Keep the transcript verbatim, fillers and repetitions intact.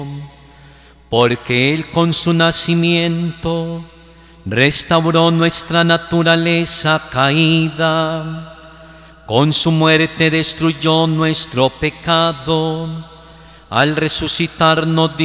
porque Él con su nacimiento restauró nuestra naturaleza caída. Con su muerte destruyó nuestro pecado. Al resucitarnos